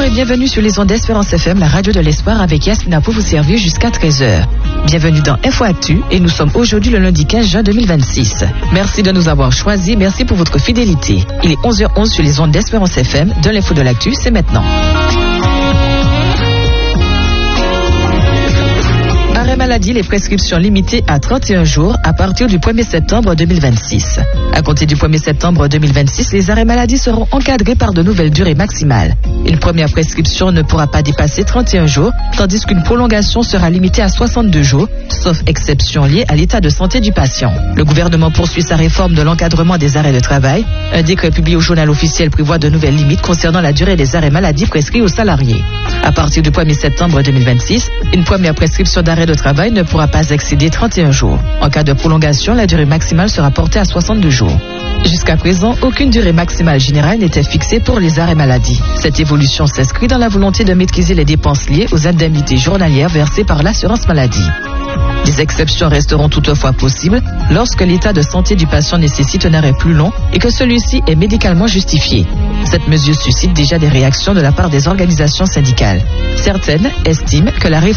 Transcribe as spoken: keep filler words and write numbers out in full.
et bienvenue sur les ondes d'Espérance F M, la radio de l'espoir, avec Yasmina pour vous servir jusqu'à treize heures. Bienvenue dans Info Actu et nous sommes aujourd'hui le lundi quinze juin deux mille vingt-six. Merci de nous avoir choisis, merci pour votre fidélité. Il est onze heures onze sur les ondes d'Espérance F M, de l'info de l'actu, c'est maintenant. Arrêt maladie, les prescriptions limitées à trente et un jours à partir du premier septembre deux mille vingt-six. À compter du premier septembre deux mille vingt-six, les arrêts maladie seront encadrés par de nouvelles durées maximales. Une première prescription ne pourra pas dépasser trente et un jours, tandis qu'une prolongation sera limitée à soixante-deux jours, sauf exception liée à l'état de santé du patient. Le gouvernement poursuit sa réforme de l'encadrement des arrêts de travail. Un décret publié au journal officiel prévoit de nouvelles limites concernant la durée des arrêts maladie prescrits aux salariés. À partir du premier septembre deux mille vingt-six, une première prescription d'arrêt de travail ne pourra pas excéder trente et un jours. En cas de prolongation, la durée maximale sera portée à soixante-deux jours. Jusqu'à présent, aucune durée maximale générale n'était fixée pour les arrêts maladie. Cette évolution s'inscrit dans la volonté de maîtriser les dépenses liées aux indemnités journalières versées par l'assurance maladie. Des exceptions resteront toutefois possibles lorsque l'état de santé du patient nécessite un arrêt plus long et que celui-ci est médicalement justifié. Cette mesure suscite déjà des réactions de la part des organisations syndicales. Certaines estiment que la réforme